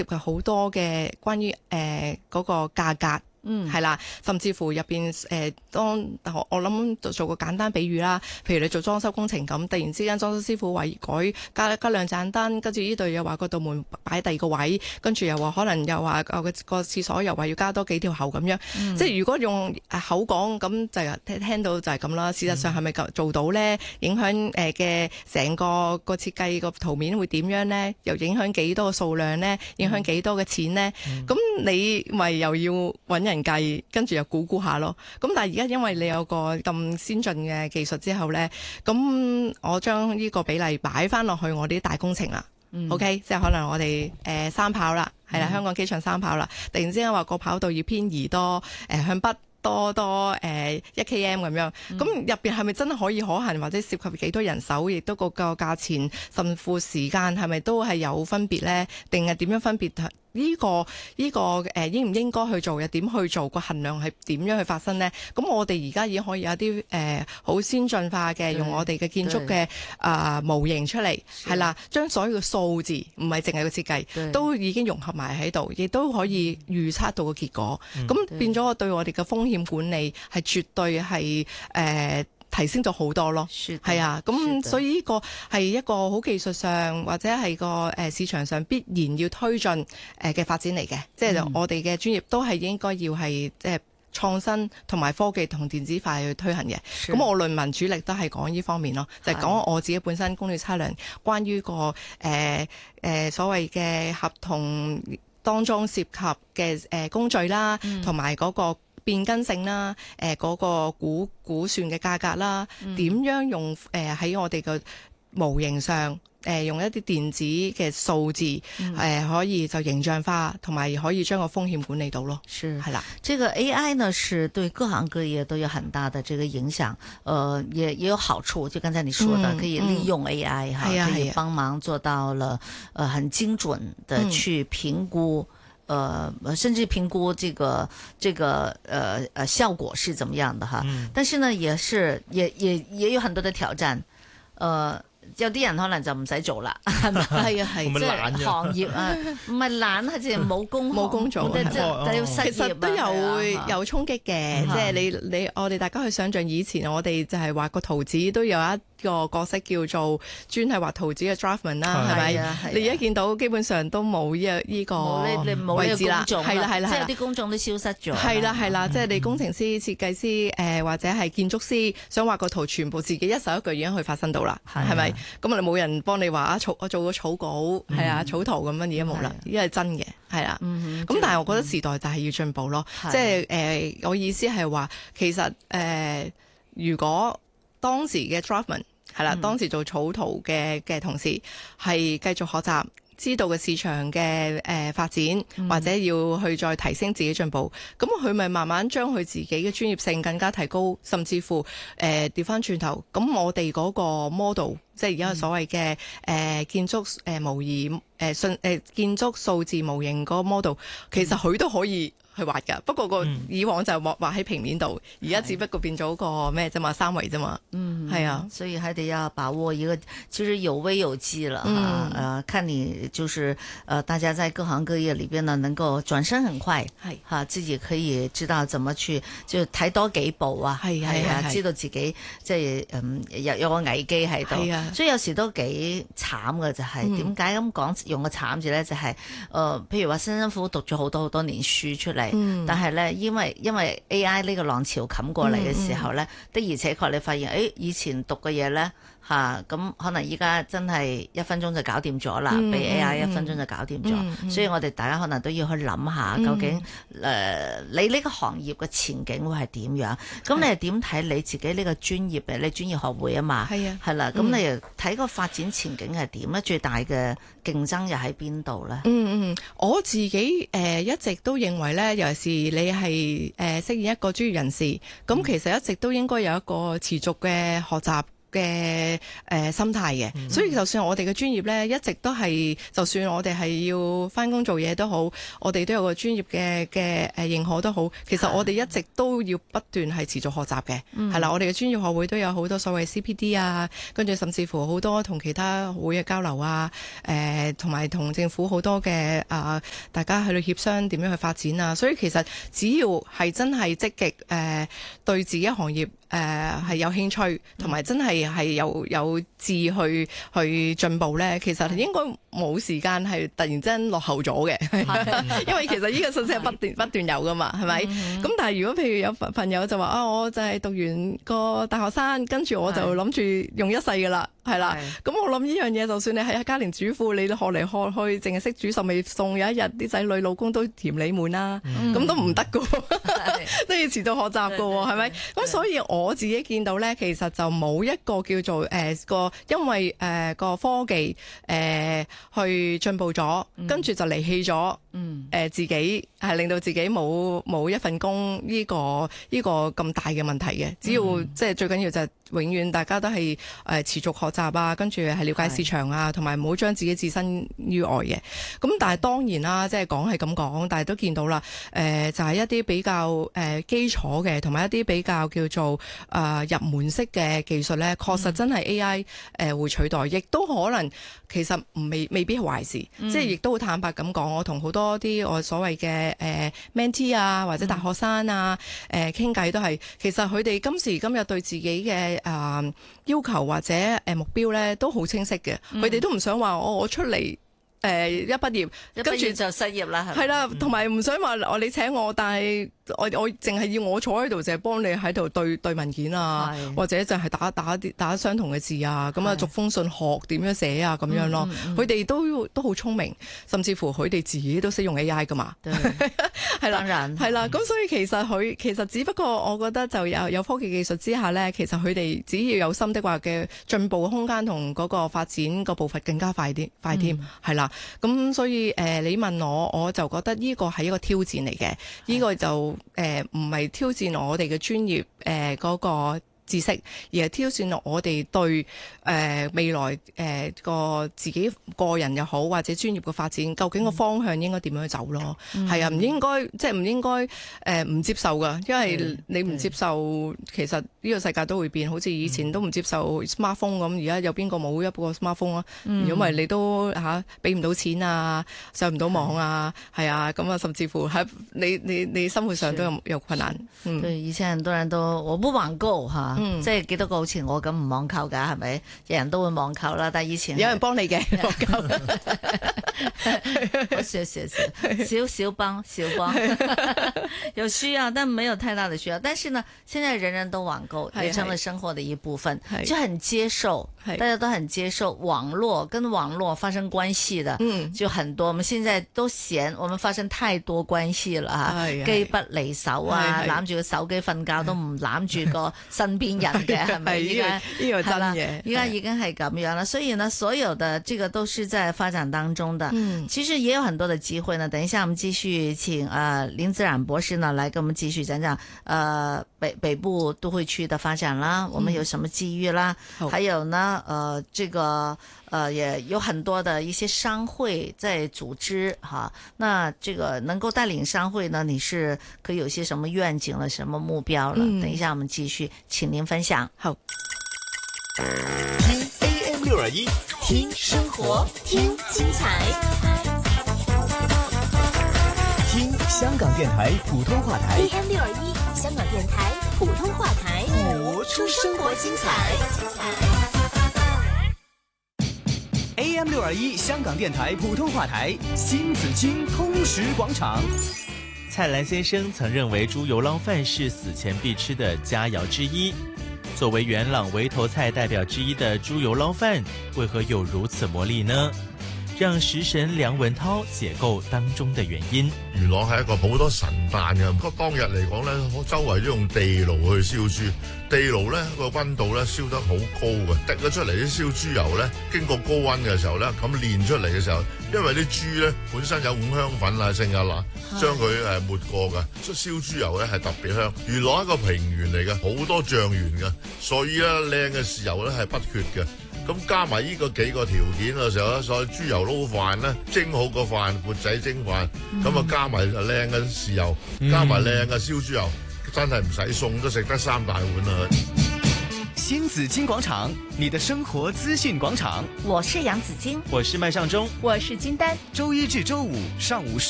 涉及好多嘅關於嗰個價格。係啦，甚至乎入邊當我諗做個簡單比喻啦，譬如你做裝修工程咁，突然之間裝修師傅話加兩盞燈，跟住呢度又話個道門擺第二個位，跟住又話可能又話個廁所又話要加多幾條喉咁樣，即係如果用口講咁就聽到就係咁啦。事實上係咪做到呢？影響嘅成個設計個圖面會點樣呢？又影響幾多個數量呢？影響幾多嘅錢呢？咁你咪又要揾人計，跟住又估下咯。咁但係而家因為你有個咁先進嘅技術之後呢，咁我將呢個比例擺翻落去我啲大工程啦。OK， 即係可能我哋三跑啦，係啦，香港機場三跑啦，突然之間話個跑道要偏移多向北多1 km 咁樣，咁入邊係咪真係可以可行，或者涉及幾多人手，亦都個價錢甚至時間係咪都係有分別呢？定係點樣分別？呢個應唔應該去做，又點去做，個衡量係點樣去發生呢？咁我哋而家已經可以有啲好先進化嘅，用我哋嘅建築嘅模型出嚟，係啦，將所有嘅數字唔係淨係個設計，都已經融合埋喺度，亦都可以預測到個結果。咁變咗對我哋嘅風險管理係絕對係提升咗好多咯，係啊，咁所以呢個係一個好技術上或者係個市場上必然要推進嘅發展嚟嘅，即係我哋嘅專業都係應該要係即係創新同埋科技同電子化去推行嘅。咁我論文主力都係講呢方面咯，就係講我自己本身工料測量關於個所謂嘅合同當中涉及嘅工序啦，同埋嗰個變更性啦，嗰個估算嘅價格啦，點樣用喺我哋嘅模型上，用一啲電子嘅數字，可以就形象化，同埋可以將個風險管理到咯。係啦， 這個 AI 呢，是對各行各業都有很大的這個影響，也有好處。就剛才你說的，可以利用 AI 可以幫忙做到了很精準的去評估。甚至評估這個效果是怎麼樣的哈，但是呢，也有很多的挑戰，有啲人可能就唔使做啦，係咪？係啊係，即係行業啊，唔係懶，係淨係冇工做，即係要失業。 其實都有衝擊嘅，即係我哋大家去想象以前我哋就係畫個圖紙都有一個角色叫做專係畫圖紙嘅 draftman 啦，係咪？你而家見到基本上都冇呢個位置啦，係啦， 即係有啲工種都消失咗。 係啦，即係你工程師、設計師或者係建築師想畫個圖，全部自己一手一腳已經可以發生到啦，係咪？咁你冇人幫你話我做個草稿係啊草圖咁樣，而家冇啦，呢個係真嘅，係啦。咁但係我覺得時代就係要進步咯，即係我意思係話其實如果當時嘅 draftman 係啦，當時做草圖嘅同事係繼續學習，知道嘅市場嘅發展，或者要去再提升自己進步，咁佢咪慢慢將佢自己嘅專業性更加提高，甚至乎調翻轉頭，咁我哋嗰個 model， 即係而家所謂嘅建築模擬建築數字模型嗰個 model， 其實佢都可以去畫㗎，不過個以往就畫喺平面度，而家只不過變咗個咩啫嘛，三維啫嘛，係啊， 所以還得要把握一個，其實有危有機了哈，看你就是大家在各行各業裏邊呢，能夠轉身很快，係自己可以知道怎麼去，就睇多幾步啊，係啊，知道自己即係有個危機喺度，所以有時都幾慘嘅，就係點解咁講用個慘字咧，就係譬如話辛辛苦苦讀咗好多年書出嚟。但係咧，因為 AI 呢個浪潮冚過嚟嘅時候咧，的而且確你發現，以前讀嘅嘢咧咁可能依家真係1分鐘就搞掂咗啦，俾 AI 1分鐘就搞掂咗，所以我哋大家可能都要去諗下，究竟你呢個行業嘅前景會係點樣？咁你係點睇你自己呢個專業嘅？你專業學會啊嘛，係啦，咁你又睇個發展前景係點咧？最大嘅競爭又喺邊度咧？ 我自己一直都認為咧，尤其是你係飾演一個專業人士，咁其實一直都應該有一個持續嘅學習嘅心態嘅，所以就算我哋嘅專業咧，一直都係，就算我哋係要返工做嘢都好，我哋都有個專業嘅認可都好，其實我哋一直都要不斷係持續學習嘅，係啦，我哋嘅專業學會都有好多所謂 CPD 啊，跟住甚至乎好多同其他會嘅交流啊，同埋同政府好多嘅大家去到協商點樣去發展啊，所以其實只要係真係積極對自己行業係有興趣，同埋真係有志去進步咧，其實應該冇時間係突然之間落後咗嘅，因為其實呢個信息係不斷有噶嘛，係咪？咁但係如果譬如有朋友就話我就係讀完個大學生，跟住我就諗住用一世噶啦，係啦。咁我諗呢樣嘢，就算你係家庭主婦，你學嚟學去淨係識煮十味餸，有一日啲仔女老公都嫌你悶啦，咁都唔得噶，都要持續學習噶，係咪？咁所以我自己見到咧，其實就冇一個叫做因為個科技去進步咗，跟住就離棄咗自己，係令到自己冇一份工呢個咁大嘅問題嘅。只要即係最緊要就係永遠大家都係持續學習啊，跟住係了解市場啊，同埋唔好將自己置身於外嘅。咁但係當然啦，即係講係咁講，但係都見到啦，就係一啲比較基礎嘅，同埋一啲比較叫做入門式嘅技術咧，確實真係 AI 會取代，亦都可能其實未必係壞事。即係亦都好坦白咁講，我同好多啲我所謂嘅mentee 啊，或者大學生啊傾偈都係，其實佢哋今時今日對自己嘅要求或者目標咧都好清晰嘅，佢哋都唔想話我出嚟一畢業跟住就失業啦， 係啦，同埋唔想話你請我，但係我淨係要我坐喺度，淨係幫你喺度對文件啊，或者就係打相同嘅字啊，咁啊逐封信學點樣寫啊咁樣咯。佢哋都好聰明，甚至乎佢哋自己都識用 AI 噶嘛。係啦，係啦，咁所以其實只不過我覺得就有科技技術之下咧，其實佢哋只要有心的話嘅進步嘅空間同嗰個發展個步伐更加快添，係啦。咁所以你問我就覺得呢個係一個挑戰嚟嘅，呢個就唔係挑戰我哋嘅專業嗰個知識，而係挑戰我哋對未來自己個人又好或者專業嘅發展，究竟個方向應該點樣去走咯？係啊，唔應該唔接受噶，因為你唔接受，其實呢個世界都會變，好似以前都唔接受 smartphone 咁，而家有邊個冇一個 smartphone 啊？因為你都俾唔到錢啊，上唔到網啊，係啊，咁啊，甚至乎喺你生活上都有困難。 對，以前很多人都我不網購嚇。即係幾多個好似我咁唔網購㗎，係咪？人人都會網購啦，但係以前有人幫你嘅網購， 小幫，有需要，但沒有太大的需要。但是呢，現在人人都網購，也成了生活的一部分，就很接受，大家都很接受網絡跟網絡發生關係的，就很多。我們現在都嫌我們發生太多關係啦，機不離手啊，攬住個手機瞓覺都唔攬住個身邊人嘅，係咪？依家呢個真嘅， 依家已經係咁樣啦。所以呢，所有的這個都是在發展當中的。其實也有很多的機會呢。等一下我們繼續請林子冉博士呢來跟我們繼續講講北部都會區的發展啦，我們有什麼機遇啦，還有呢這個也有很多的一些商會在組織哈。那這個能夠帶領商會呢，你是可以有些什麼願景了，什麼目標了？等一下我們繼續請您分享。 好， 聽 AM621，聽生活，聽精彩，聽香港電台普通話台。AM621，香港電台普通話台，活出生活精彩。AM621，香港電台普通話台，新紫荊通識廣場。 蔡瀾先生曾認為豬油撈飯是死前必吃的佳肴之一。作為元朗圍頭菜代表之一的豬油撈飯，為何有如此魔力呢？ 讓食神梁文韜解構當中的原因。 元朗係一個好多神誕嘅，當日嚟講咧，我周圍都用地爐去燒豬，地爐咧個溫度咧燒得好高嘅，滴咗出嚟啲燒豬油咧，經過高溫嘅時候咧，咁煉出嚟嘅時候，因為啲豬咧本身有五香粉啊，剩啊嗱，將佢抹過嘅，所以燒豬油咧係特別香。元朗一個平原嚟嘅，好多醬園嘅，所以咧靚嘅豉油咧係不缺嘅。咁加埋呢個幾個條件嘅時候咧，所以豬油撈飯咧，蒸好個飯，缽仔蒸飯，咁啊加埋靚嘅豉油，加埋靚嘅燒豬油，真係唔使餸都食得3大碗啦。 新紫荊廣場，你的生活資訊廣場。 我是楊紫荊， 我是麥尚中， 我是金丹。 周一至周五上午